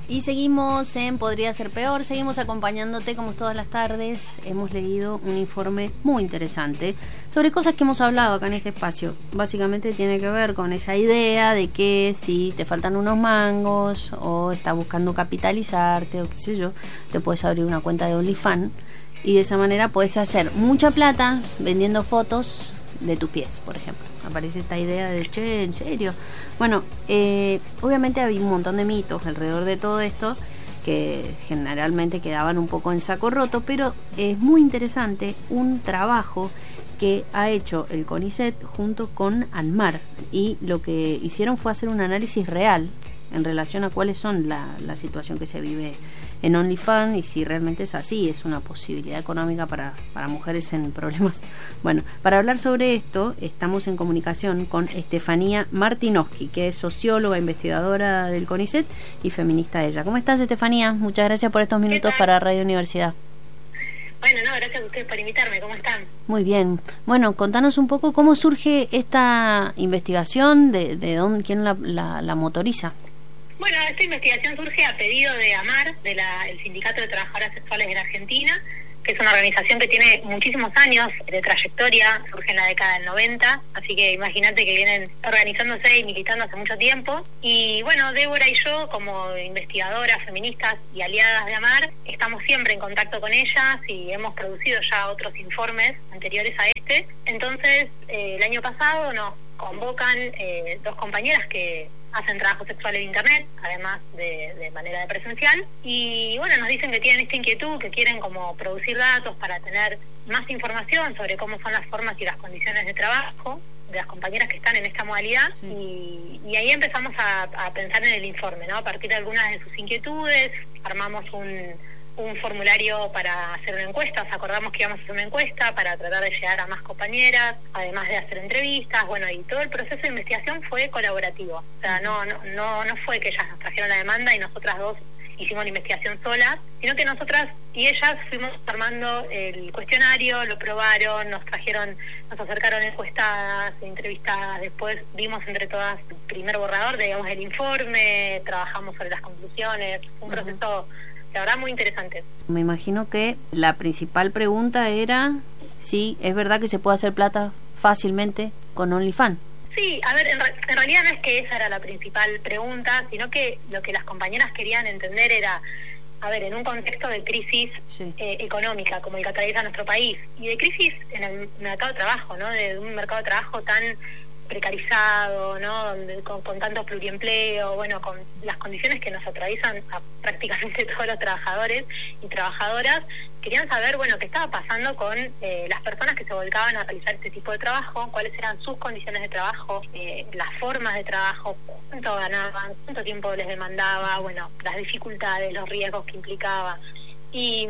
Y seguimos en Podría Ser Peor, seguimos acompañándote como todas las tardes. Hemos leído un informe muy interesante sobre cosas que hemos hablado acá en este espacio. Básicamente tiene que ver con esa idea de que si te faltan unos mangos o estás buscando capitalizarte o qué sé yo, te puedes abrir una cuenta de OnlyFans y de esa manera puedes hacer mucha plata vendiendo fotos de tus pies, por ejemplo. Aparece esta idea de, che, ¿en serio? Bueno, obviamente había un montón de mitos alrededor de todo esto que generalmente quedaban un poco en saco roto, pero es muy interesante un trabajo que ha hecho el CONICET junto con ANMAR, y lo que hicieron fue hacer un análisis real en relación a cuáles son la situación que se vive en OnlyFans y si realmente es así, es una posibilidad económica para mujeres en problemas. Bueno, para hablar sobre esto estamos en comunicación con Estefanía Martinowski, que es socióloga, investigadora del CONICET y feminista ella. ¿Cómo estás, Estefanía? Muchas gracias por estos minutos para Radio Universidad. Bueno, gracias a ustedes por invitarme. ¿Cómo están? Muy bien. Bueno, contanos un poco cómo surge esta investigación, de dónde, quién la motoriza. Bueno, esta investigación surge a pedido de AMAR, el Sindicato de Trabajadoras Sexuales de la Argentina, que es una organización que tiene muchísimos años de trayectoria, surge en la década del 90, así que imagínate que vienen organizándose y militando hace mucho tiempo. Y bueno, Débora y yo, como investigadoras, feministas y aliadas de AMAR, estamos siempre en contacto con ellas y hemos producido ya otros informes anteriores a este. Entonces, el año pasado nos convocan dos compañeras que hacen trabajo sexual en internet, además de manera de presencial, y bueno, nos dicen que tienen esta inquietud, que quieren como producir datos para tener más información sobre cómo son las formas y las condiciones de trabajo de las compañeras que están en esta modalidad. Sí. Y ahí empezamos a pensar en el informe, ¿no? A partir de algunas de sus inquietudes, armamos un formulario para hacer una encuesta. O sea, acordamos que íbamos a hacer una encuesta para tratar de llegar a más compañeras, además de hacer entrevistas, bueno, y todo el proceso de investigación fue colaborativo. O sea, no fue que ellas nos trajeron la demanda y nosotras dos hicimos la investigación solas, sino que nosotras y ellas fuimos armando el cuestionario, lo probaron, nos acercaron encuestadas, entrevistadas, después vimos entre todas el primer borrador, digamos, el informe, trabajamos sobre las conclusiones, un proceso la verdad muy interesante. Me imagino que la principal pregunta era si es verdad que se puede hacer plata fácilmente con OnlyFans. Sí, a ver, en realidad no es que esa era la principal pregunta, sino que lo que las compañeras querían entender era, a ver, en un contexto de crisis económica como el que atraviesa nuestro país, y de crisis en el mercado de trabajo, ¿no? De un mercado de trabajo tan precarizado, ¿no? Donde, con tanto pluriempleo, bueno, con las condiciones que nos atraviesan a prácticamente todos los trabajadores y trabajadoras, querían saber, bueno, qué estaba pasando con las personas que se volcaban a realizar este tipo de trabajo, cuáles eran sus condiciones de trabajo, las formas de trabajo, cuánto ganaban, cuánto tiempo les demandaba, bueno, las dificultades, los riesgos que implicaba. Y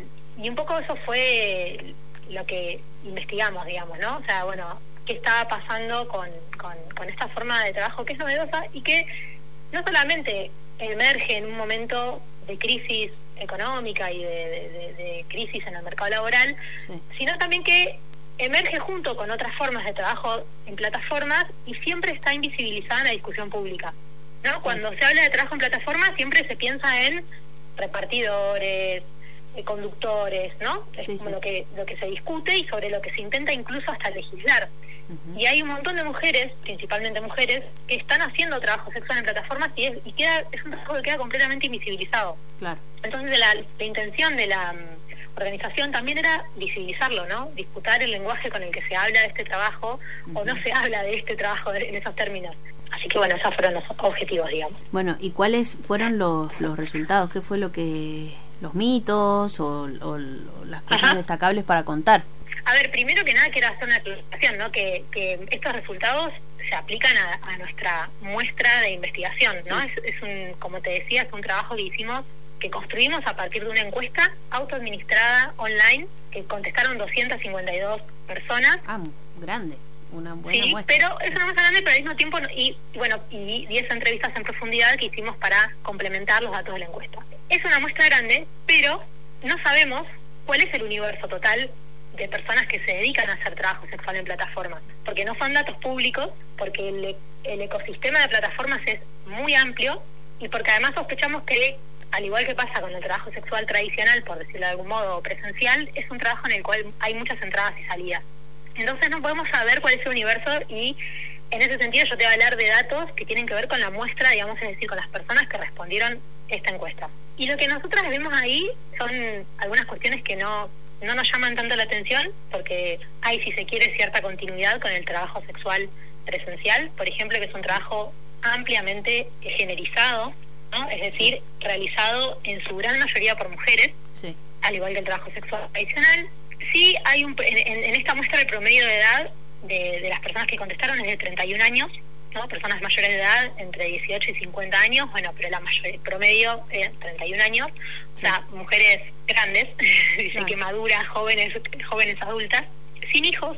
un poco eso fue lo que investigamos, digamos, ¿no? O sea, bueno, qué estaba pasando con esta forma de trabajo que es novedosa y que no solamente emerge en un momento de crisis económica y de crisis en el mercado laboral, sino también que emerge junto con otras formas de trabajo en plataformas y siempre está invisibilizada en la discusión pública, ¿no? Sí. Cuando se habla de trabajo en plataformas siempre se piensa en repartidores, conductores, ¿no? Es como lo que se discute y sobre lo que se intenta incluso hasta legislar. Y hay un montón de mujeres, principalmente mujeres, que están haciendo trabajo sexual en plataformas y es un trabajo que queda completamente invisibilizado. Claro. Entonces la intención de la organización también era visibilizarlo, ¿no? Disputar el lenguaje con el que se habla de este trabajo o no se habla de este trabajo en esos términos. Así que bueno, esos fueron los objetivos, digamos. Bueno, ¿y cuáles fueron los resultados? ¿Qué fue los mitos o las cosas destacables para contar? A ver, primero que nada quiero hacer una aclaración, ¿no? Que estos resultados se aplican a nuestra muestra de investigación, ¿no? Sí. Es como te decía, es un trabajo que construimos a partir de una encuesta autoadministrada online que contestaron 252 personas. Ah, grande, una buena muestra. Pero es una muestra grande, pero al mismo tiempo, y 10 entrevistas en profundidad que hicimos para complementar los datos de la encuesta. Es una muestra grande, pero no sabemos cuál es el universo total de personas que se dedican a hacer trabajo sexual en plataformas, porque no son datos públicos, porque el ecosistema de plataformas es muy amplio y porque además sospechamos que, al igual que pasa con el trabajo sexual tradicional, por decirlo de algún modo, o presencial, es un trabajo en el cual hay muchas entradas y salidas. Entonces no podemos saber cuál es el universo, y en ese sentido yo te voy a hablar de datos que tienen que ver con la muestra, digamos, es decir, con las personas que respondieron esta encuesta. Y lo que nosotras vemos ahí son algunas cuestiones que no nos llaman tanto la atención, porque hay, si se quiere, cierta continuidad con el trabajo sexual presencial, por ejemplo, que es un trabajo ampliamente generizado, ¿no? Es decir, realizado en su gran mayoría por mujeres, al igual que el trabajo sexual tradicional. Sí hay en esta muestra el promedio de edad de las personas que contestaron es de 31 años, ¿no? Personas mayores de edad entre 18 y 50 años, bueno, pero el promedio es 31 años, o sea, mujeres grandes, dice que maduras, jóvenes adultas, sin hijos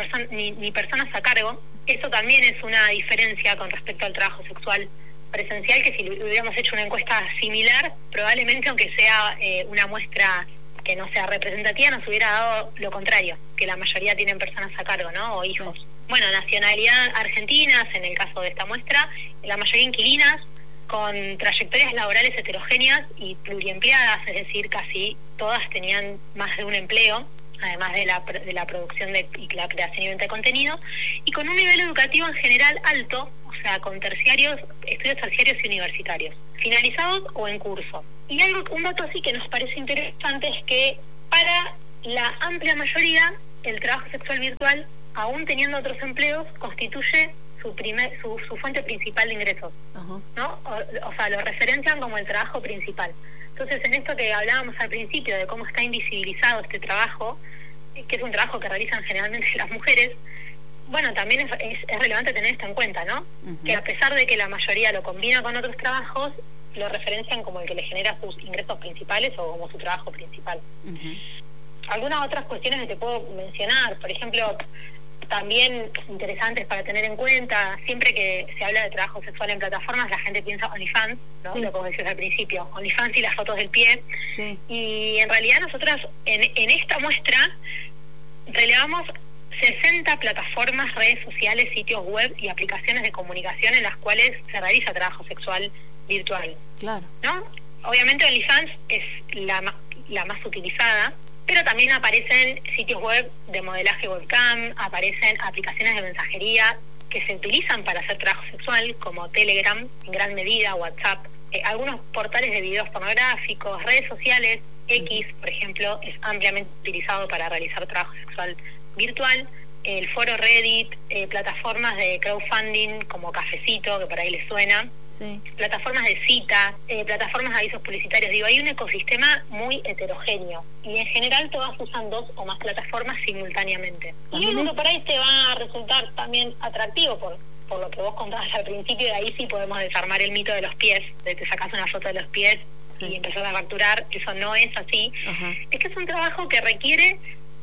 ni personas a cargo. Eso también es una diferencia con respecto al trabajo sexual presencial, que si hubiéramos hecho una encuesta similar, probablemente, aunque sea una muestra que no sea representativa, nos hubiera dado lo contrario, que la mayoría tienen personas a cargo, ¿no? O hijos. Sí. Bueno, nacionalidad argentinas, en el caso de esta muestra, la mayoría inquilinas, con trayectorias laborales heterogéneas y pluriempleadas, es decir, casi todas tenían más de un empleo, además de la producción y la creación y venta de contenido, y con un nivel educativo en general alto, o sea, con estudios terciarios y universitarios, finalizados o en curso. Y un dato así que nos parece interesante es que para la amplia mayoría el trabajo sexual virtual, aún teniendo otros empleos, constituye su fuente principal de ingresos, ¿no? O sea, lo referencian como el trabajo principal. Entonces, en esto que hablábamos al principio de cómo está invisibilizado este trabajo, que es un trabajo que realizan generalmente las mujeres, bueno, también es relevante tener esto en cuenta, ¿no? Que a pesar de que la mayoría lo combina con otros trabajos, lo referencian como el que le genera sus ingresos principales o como su trabajo principal. Algunas otras cuestiones que te puedo mencionar, por ejemplo, también interesantes para tener en cuenta, siempre que se habla de trabajo sexual en plataformas, la gente piensa OnlyFans, ¿no? Lo que vos decías al principio, OnlyFans y las fotos del pie. Sí. Y en realidad nosotras en esta muestra relevamos 60 plataformas, redes sociales, sitios web y aplicaciones de comunicación en las cuales se realiza trabajo sexual virtual. Claro. ¿No? Obviamente OnlyFans es la más utilizada, pero también aparecen sitios web de modelaje webcam, aparecen aplicaciones de mensajería que se utilizan para hacer trabajo sexual, como Telegram, en gran medida, WhatsApp, algunos portales de videos pornográficos, redes sociales, X, por ejemplo, es ampliamente utilizado para realizar trabajo sexual virtual, el foro Reddit, plataformas de crowdfunding como Cafecito, que por ahí les suena, plataformas de cita, plataformas de avisos publicitarios. Digo, hay un ecosistema muy heterogéneo y en general todas usan 2 o más plataformas simultáneamente. Y algo que por ahí te va a resultar también atractivo por lo que vos contabas al principio, de ahí sí podemos desarmar el mito de los pies, de te sacás una foto de los pies y empezás a facturar. Eso no es así. Es que es un trabajo que requiere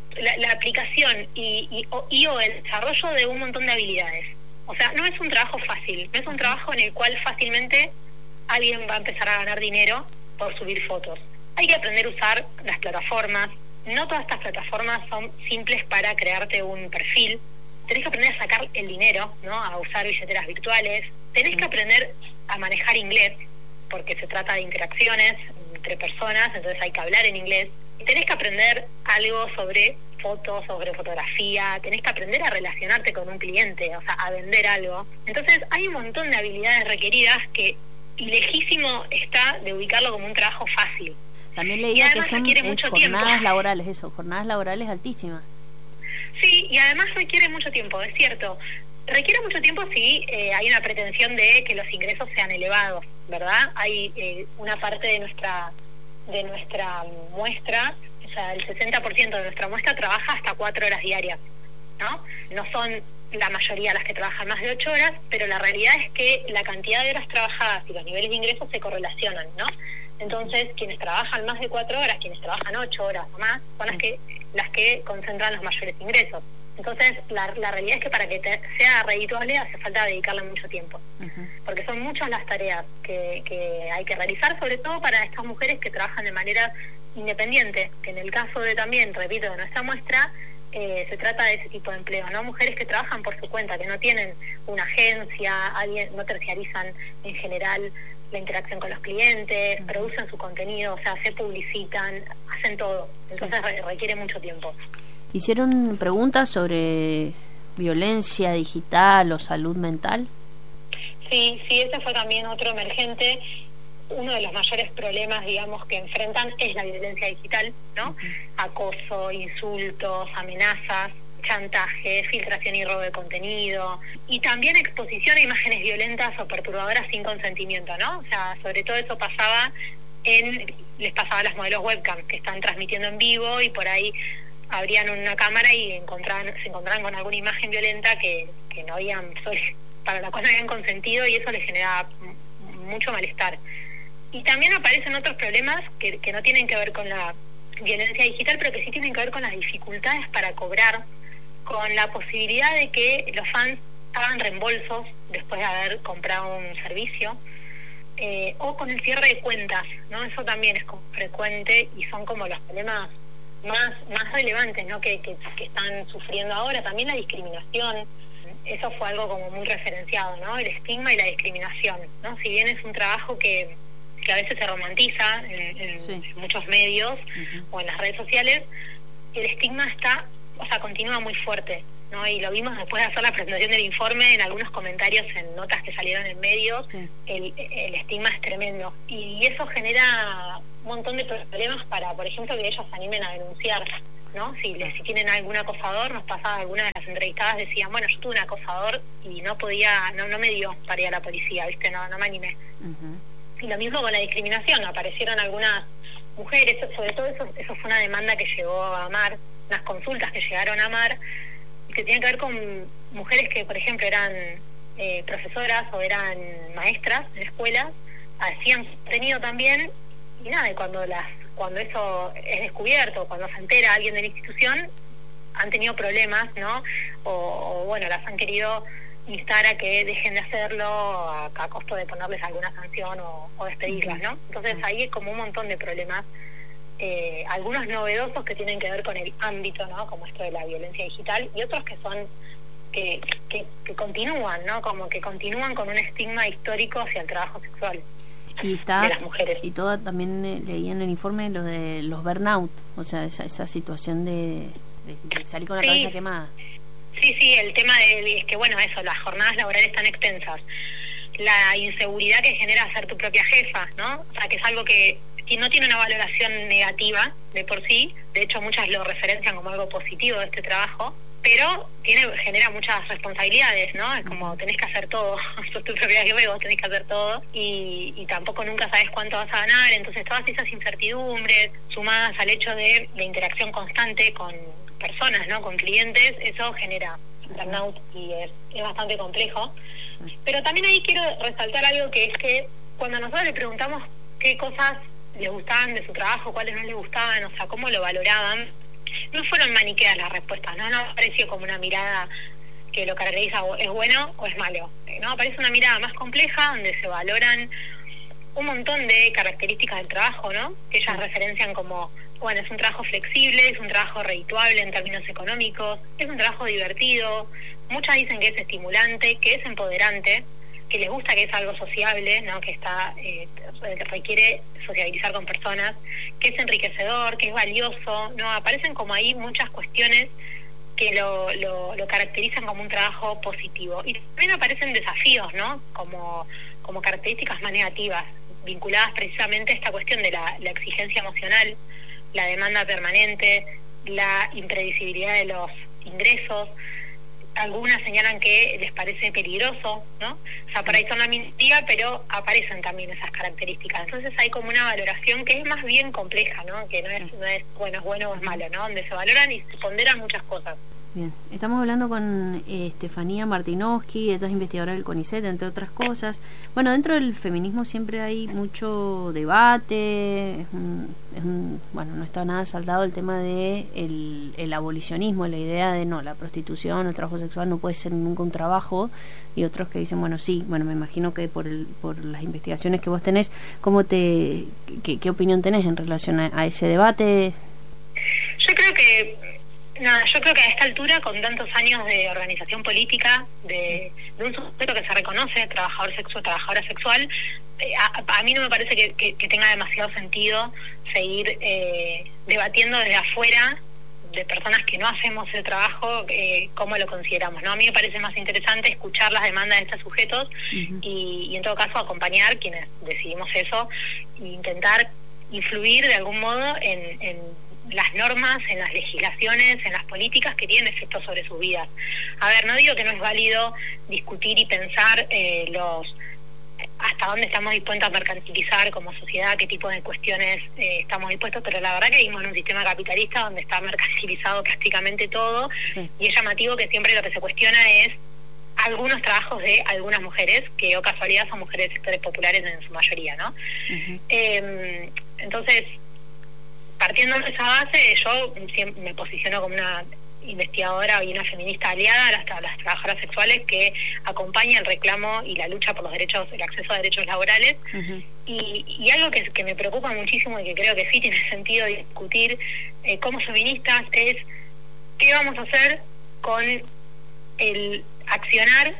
la aplicación y el desarrollo de un montón de habilidades. O sea, no es un trabajo fácil, no es un trabajo en el cual fácilmente alguien va a empezar a ganar dinero por subir fotos. Hay que aprender a usar las plataformas. No todas estas plataformas son simples para crearte un perfil. Tenés que aprender a sacar el dinero, ¿no? A usar billeteras virtuales. Tenés que aprender a manejar inglés, porque se trata de interacciones entre personas, entonces hay que hablar en inglés. Tenés que aprender algo sobre fotos, sobre fotografía, tenés que aprender a relacionarte con un cliente, o sea, a vender algo. Entonces hay un montón de habilidades requeridas que lejísimo está de ubicarlo como un trabajo fácil. También leía que son jornadas laborales altísimas. Sí, y además requiere mucho tiempo, es cierto. Requiere mucho tiempo si hay una pretensión de que los ingresos sean elevados, ¿verdad? Hay una parte de nuestra muestra, o sea, el 60% de nuestra muestra trabaja hasta 4 horas diarias, ¿no? No son la mayoría las que trabajan más de 8 horas, pero la realidad es que la cantidad de horas trabajadas y los niveles de ingresos se correlacionan, ¿no? Entonces, quienes trabajan más de 4 horas, quienes trabajan 8 horas o más, son las que concentran los mayores ingresos. Entonces, la realidad es que para que sea redituable hace falta dedicarle mucho tiempo, porque son muchas las tareas que hay que realizar, sobre todo para estas mujeres que trabajan de manera independiente, que en el caso de también, repito, de nuestra muestra, se trata de ese tipo de empleo, ¿no? Mujeres que trabajan por su cuenta, que no tienen una agencia, no terciarizan en general la interacción con los clientes, producen su contenido, o sea, se publicitan, hacen todo. Entonces requiere mucho tiempo. ¿Hicieron preguntas sobre violencia digital o salud mental? Sí, ese fue también otro emergente. Uno de los mayores problemas, digamos, que enfrentan es la violencia digital, ¿no? Acoso, insultos, amenazas, chantaje, filtración y robo de contenido, y también exposición a imágenes violentas o perturbadoras sin consentimiento, ¿no? O sea, sobre todo eso les pasaba a las modelos webcam que están transmitiendo en vivo y por ahí abrían una cámara y se encontraban con alguna imagen violenta que no habían, para la cual no habían consentido, y eso les generaba mucho malestar. Y también aparecen otros problemas que no tienen que ver con la violencia digital, pero que sí tienen que ver con las dificultades para cobrar, con la posibilidad de que los fans hagan reembolsos después de haber comprado un servicio, o con el cierre de cuentas, ¿no? Eso también es frecuente y son como los problemas más relevantes, ¿no? que están sufriendo ahora. También la discriminación, eso fue algo como muy referenciado, ¿no? El estigma y la discriminación, ¿no? Si bien es un trabajo que a veces se romantiza en muchos medios o en las redes sociales, el estigma continúa muy fuerte, ¿no? Y lo vimos después de hacer la presentación del informe, en algunos comentarios, en notas que salieron en medios, el estigma es tremendo. Y eso genera un montón de problemas para, por ejemplo, que ellos se animen a denunciar, ¿no? Si tienen algún acosador, nos pasaba, algunas de las entrevistadas decían, bueno, yo tuve un acosador y no me dio para ir a la policía, ¿viste? No me animé. Y lo mismo con la discriminación, aparecieron algunas mujeres, sobre todo eso fue una demanda que llegó a AMAR, unas consultas que llegaron a AMAR, que tenían que ver con mujeres que, por ejemplo, eran profesoras o eran maestras en escuelas, hacían contenido también, y nada, y cuando eso es descubierto, cuando se entera alguien de la institución, han tenido problemas, ¿no? O bueno, las han querido instar a que dejen de hacerlo a costo de ponerles alguna sanción o despedirlas, ¿no? Entonces ahí hay como un montón de problemas, algunos novedosos que tienen que ver con el ámbito, ¿no? Como esto de la violencia digital, y otros que son que continúan, ¿no? Como que continúan con un estigma histórico hacia el trabajo sexual de las mujeres. Y todo también leí en el informe lo de los burnout, o sea, esa situación de salir con la cabeza quemada. Sí, el tema es que, bueno, eso, las jornadas laborales tan extensas, la inseguridad que genera ser tu propia jefa, ¿no? O sea, que es algo que no tiene una valoración negativa de por sí, de hecho muchas lo referencian como algo positivo de este trabajo, pero genera muchas responsabilidades, ¿no? Es como tenés que hacer todo, sos tu propia jefa y vos tenés que hacer todo, y tampoco nunca sabes cuánto vas a ganar, entonces todas esas incertidumbres, sumadas al hecho de la interacción constante con personas, ¿no? Con clientes, eso genera burnout y es bastante complejo. Pero también ahí quiero resaltar algo, que es que cuando nosotros le preguntamos qué cosas les gustaban de su trabajo, cuáles no les gustaban, o sea, cómo lo valoraban, no fueron maniqueas las respuestas, no apareció como una mirada que lo caracteriza o es bueno o es malo, ¿no? Aparece una mirada más compleja donde se valoran un montón de características del trabajo, ¿no? Que ellas referencian como, bueno, es un trabajo flexible, es un trabajo redituable en términos económicos, es un trabajo divertido, muchas dicen que es estimulante, que es empoderante, que les gusta, que es algo sociable, ¿no? Que requiere sociabilizar con personas, que es enriquecedor, que es valioso, ¿no? Aparecen como ahí muchas cuestiones que lo caracterizan como un trabajo positivo. Y también aparecen desafíos, ¿no? Como características más negativas, vinculadas precisamente a esta cuestión de la exigencia emocional, la demanda permanente, la impredecibilidad de los ingresos. Algunas señalan que les parece peligroso, ¿no? O sea, por ahí son la minoría, pero aparecen también esas características. Entonces hay como una valoración que es más bien compleja, ¿no? Que no es bueno o es malo, ¿no? Donde se valoran y se ponderan muchas cosas. Bien, estamos hablando con Estefanía Martinovsky, ella es investigadora del CONICET, entre otras cosas. Bueno, dentro del feminismo siempre hay mucho debate, bueno, no está nada saldado el tema de el abolicionismo, la idea de no, la prostitución, el trabajo sexual no puede ser nunca un trabajo, y otros que dicen, bueno, sí, bueno, me imagino que por las investigaciones que vos tenés, ¿qué opinión tenés en relación a ese debate? Yo creo que Nada, yo creo que a esta altura, con tantos años de organización política, de un sujeto que se reconoce trabajador sexual, trabajadora sexual, a mí no me parece que tenga demasiado sentido seguir debatiendo desde afuera de personas que no hacemos ese trabajo, cómo lo consideramos, ¿no? A mí me parece más interesante escuchar las demandas de estos sujetos y en todo caso acompañar quienes decidimos eso e intentar influir de algún modo en las normas, en las legislaciones, en las políticas que tienen efecto sobre sus vidas. A ver, no digo que no es válido discutir y pensar hasta dónde estamos dispuestos a mercantilizar como sociedad, qué tipo de cuestiones estamos dispuestos, pero la verdad que vivimos en un sistema capitalista donde está mercantilizado prácticamente todo, y es llamativo que siempre lo que se cuestiona es algunos trabajos de algunas mujeres, que o casualidad son mujeres de sectores populares en su mayoría, ¿no? Entonces, partiendo de esa base, yo siempre me posiciono como una investigadora y una feminista aliada a las trabajadoras sexuales que acompaña el reclamo y la lucha por los derechos, el acceso a derechos laborales. Y algo que me preocupa muchísimo y que creo que sí tiene sentido discutir como feministas es qué vamos a hacer con el accionar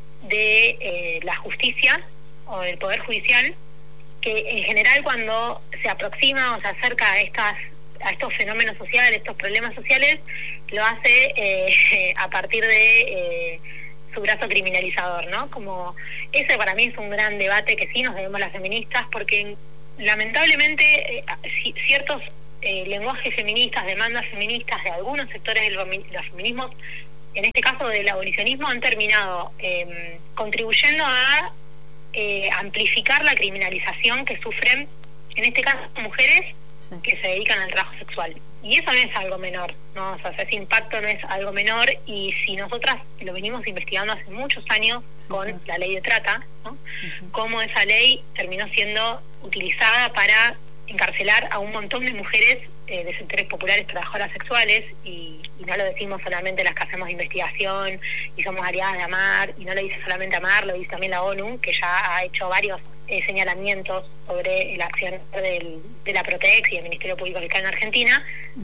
de la justicia o del Poder Judicial, que en general cuando se aproxima o se acerca a estos fenómenos sociales, estos problemas sociales, lo hace a partir de su brazo criminalizador, ¿no? Como ese para mí es un gran debate que sí nos debemos las feministas, porque lamentablemente ciertos lenguajes feministas, demandas feministas de algunos sectores de los feminismos, en este caso del abolicionismo, han terminado contribuyendo a amplificar la criminalización que sufren, en este caso, mujeres que se dedican al trabajo sexual. Y eso no es algo menor, ¿no? O sea, ese impacto no es algo menor, y si nosotras lo venimos investigando hace muchos años con la ley de trata, ¿no? Cómo esa ley terminó siendo utilizada para encarcelar a un montón de mujeres de sectores populares trabajadoras sexuales, y no lo decimos solamente las que hacemos investigación y somos aliadas de AMAR, y no lo dice solamente AMAR, lo dice también la ONU, que ya ha hecho varios señalamientos sobre la acción de la Protex y el Ministerio Público Fiscal en Argentina.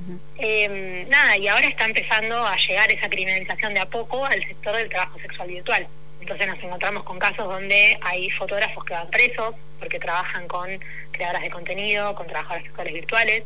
Y ahora está empezando a llegar esa criminalización de a poco al sector del trabajo sexual virtual. Entonces nos encontramos con casos donde hay fotógrafos que van presos porque trabajan con creadoras de contenido, con trabajadoras sexuales virtuales,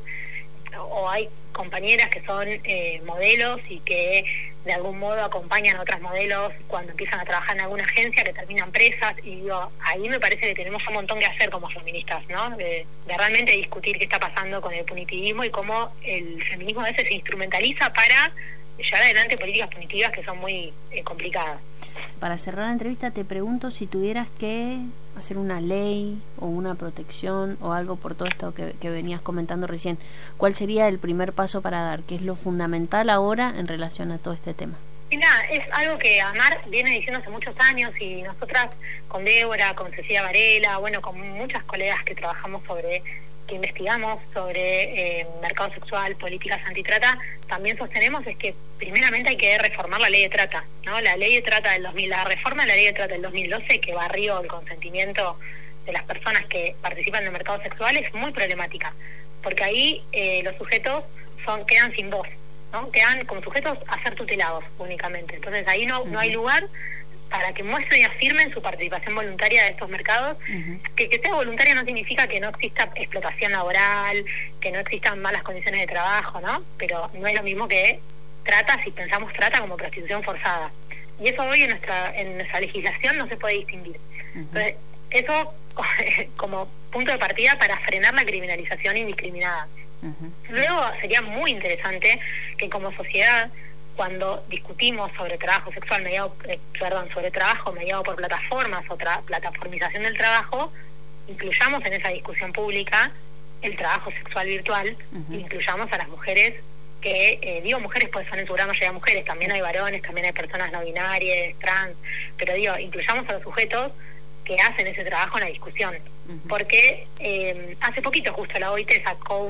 o hay compañeras que son modelos y que de algún modo acompañan a otras modelos cuando empiezan a trabajar en alguna agencia, que terminan presas. Y digo, ahí me parece que tenemos un montón que hacer como feministas, ¿no? De realmente discutir qué está pasando con el punitivismo y cómo el feminismo a veces se instrumentaliza para llevar adelante políticas punitivas que son muy complicadas. Para cerrar la entrevista te pregunto si tuvieras que hacer una ley o una protección o algo por todo esto que venías comentando recién, ¿cuál sería el primer paso para dar? ¿Qué es lo fundamental ahora en relación a todo este tema? Mira, es algo que AMAR viene diciendo hace muchos años, y nosotras con Débora, con Cecilia Varela, bueno, con muchas colegas que trabajamos que investigamos sobre mercado sexual, políticas antitrata, también sostenemos es que primeramente hay que reformar la ley de trata, ¿no? La ley de trata del la reforma de la ley de trata del 2012, que barrió el consentimiento de las personas que participan en el mercado sexual, es muy problemática, porque ahí los sujetos quedan sin voz, ¿no? Quedan como sujetos a ser tutelados únicamente. Entonces ahí no hay lugar para que muestren y afirmen su participación voluntaria de estos mercados. Que sea voluntaria no significa que no exista explotación laboral, que no existan malas condiciones de trabajo, ¿no? Pero no es lo mismo que trata, si pensamos trata como prostitución forzada. Y eso hoy en nuestra legislación no se puede distinguir. Entonces, eso como punto de partida para frenar la criminalización indiscriminada. Luego sería muy interesante que como sociedad, cuando discutimos sobre trabajo sexual sobre trabajo mediado por plataformas o plataformización del trabajo, incluyamos en esa discusión pública el trabajo sexual virtual, incluyamos a las mujeres que, digo mujeres pues son en su gran mayoría mujeres, también hay varones, también hay personas no binarias, trans, pero digo, incluyamos a los sujetos que hacen ese trabajo en la discusión, porque hace poquito justo la OIT sacó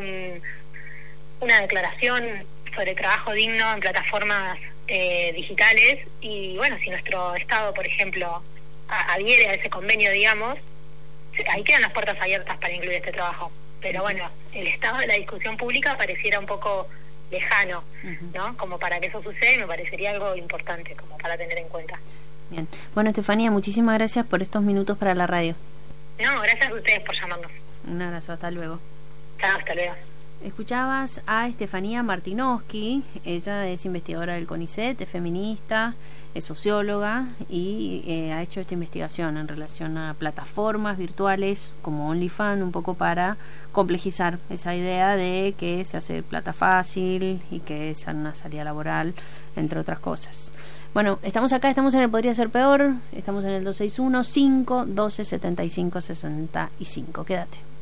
una declaración sobre trabajo digno en plataformas digitales, y bueno, si nuestro Estado, por ejemplo, adhiere a ese convenio, digamos, ahí quedan las puertas abiertas para incluir este trabajo. Pero bueno, el estado de la discusión pública pareciera un poco lejano, ¿no? Como para que eso suceda, y me parecería algo importante como para tener en cuenta. Bien. Bueno, Estefanía, muchísimas gracias por estos minutos para la radio. No, gracias a ustedes por llamarnos. Un abrazo, hasta luego. Chao, hasta luego. Escuchabas a Estefanía Martinowski. Ella es investigadora del CONICET, es feminista, es socióloga y ha hecho esta investigación en relación a plataformas virtuales como OnlyFans, un poco para complejizar esa idea de que se hace plata fácil y que es una salida laboral, entre otras cosas. Bueno, estamos acá, estamos en el Podría Ser Peor, estamos en el 261-512-7565. Quédate.